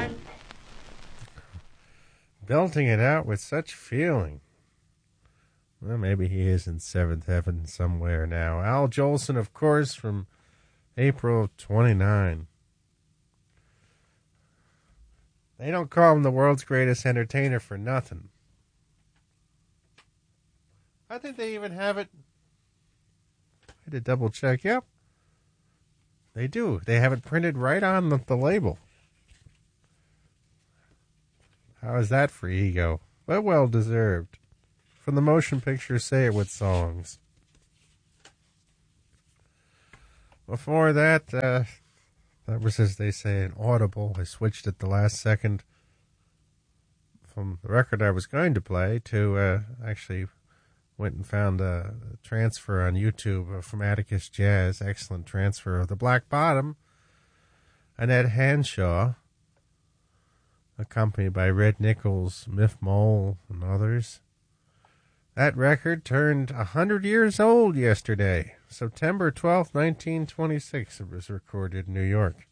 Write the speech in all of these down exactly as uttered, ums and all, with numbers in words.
Belting it out with such feeling. Well, maybe he is in seventh heaven somewhere now. Al Jolson, of course, from April of twenty-nine. They don't call him the world's greatest entertainer for nothing. I think they even have it. I had to double check. Yep. They do. They have it printed right on the, the label. How is that for ego? But well deserved. From the motion picture Say It With Songs. Before that, uh, that was, as they say, an audible. I switched at the last second from the record I was going to play to uh, actually went and found a transfer on YouTube from Atticus Jazz. Excellent transfer of The Black Bottom. Annette Hanshaw, accompanied by Red Nichols, Miff Mole, and others. That record turned one hundred years old yesterday. September twelfth, nineteen twenty-six. It was recorded in New York.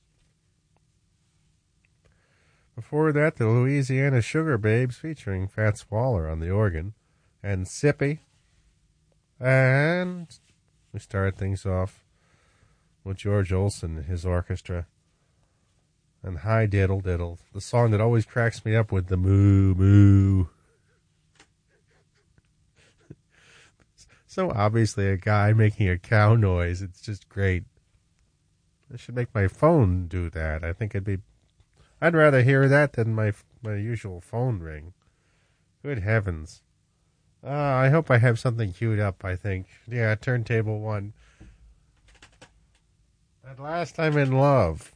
Before that, the Louisiana Sugar Babes featuring Fats Waller on the organ and Sippy. And we started things off with George Olsen and his orchestra and Hi Diddle Diddle, the song that always cracks me up with the moo moo. So obviously a guy making a cow noise. It's just great. I should make my phone do that. I think it'd be... I'd rather hear that than my my usual phone ring. Good heavens. Uh, I hope I have something queued up, I think. Yeah, turntable one. At Last I'm in Love.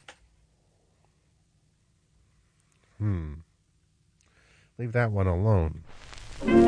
Hmm. Leave that one alone.